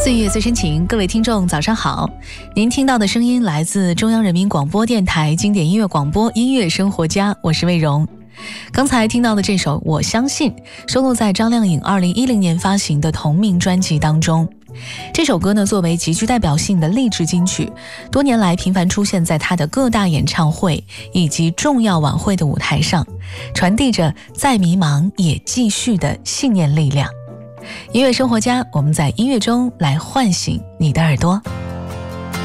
岁月最深情，各位听众早上好。您听到的声音来自中央人民广播电台经典音乐广播音乐生活家，我是魏荣。刚才听到的这首《我相信》收录在张靓颖2010年发行的同名专辑当中。这首歌呢，作为极具代表性的励志金曲，多年来频繁出现在她的各大演唱会以及重要晚会的舞台上，传递着再迷茫也继续的信念力量。音乐生活家，我们在音乐中来唤醒你的耳朵。